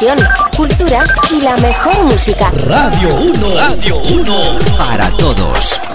información, cultura y la mejor música. Radio 1. Radio 1. Para todos.